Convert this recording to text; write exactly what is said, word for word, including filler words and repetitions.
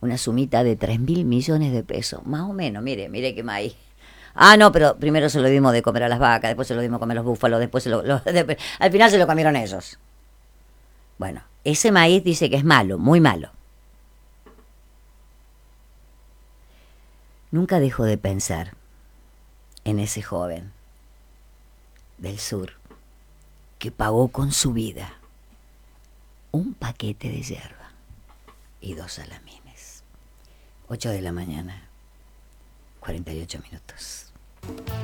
una sumita de tres mil millones de pesos, más o menos, mire, mire qué maíz. Ah, no, pero primero se lo dimos de comer a las vacas, después se lo dimos a comer a los búfalos, después se lo, lo- después- al final se lo comieron ellos. Bueno, ese maíz dice que es malo, muy malo. Nunca dejo de pensar en ese joven del sur que pagó con su vida un paquete de yerba y dos salamines. ocho de la mañana, cuarenta y ocho minutos.